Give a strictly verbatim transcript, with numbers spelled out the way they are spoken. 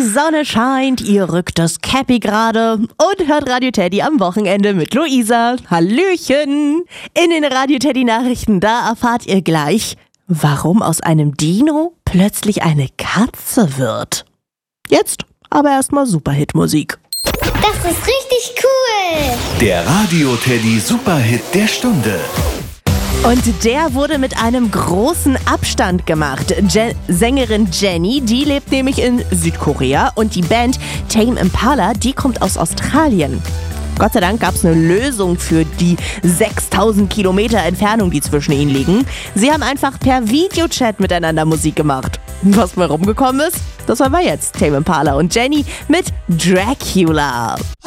Sonne scheint, ihr rückt das Cappy gerade und hört Radio Teddy am Wochenende mit Luisa. Hallöchen! In den Radio Teddy Nachrichten, da erfahrt ihr gleich, warum aus einem Dino plötzlich eine Katze wird. Jetzt aber erstmal Superhit-Musik. Das ist richtig cool! Der Radio Teddy Superhit der Stunde. Und der wurde mit einem großen Abstand gemacht. Je- Sängerin Jenny, die lebt nämlich in Südkorea und die Band Tame Impala, die kommt aus Australien. Gott sei Dank gab es eine Lösung für die sechstausend Kilometer Entfernung, die zwischen ihnen liegen. Sie haben einfach per Videochat miteinander Musik gemacht. Was mal rumgekommen ist, das hören wir jetzt. Tame Impala und Jenny mit Dracula.